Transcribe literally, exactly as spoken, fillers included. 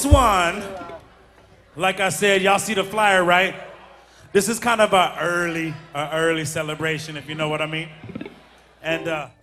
this one, like I said, y'all see the flyer, right? This is kind of a early, a early celebration, if you know what I mean. And uh,